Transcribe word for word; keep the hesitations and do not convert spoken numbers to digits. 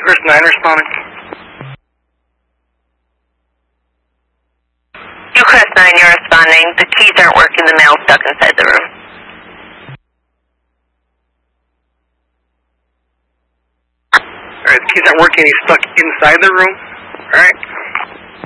Chris nine responding. You Chris nine, you're responding. The keys aren't working, the mail's stuck inside the room. Alright, the keys aren't working, he's stuck inside the room. Alright.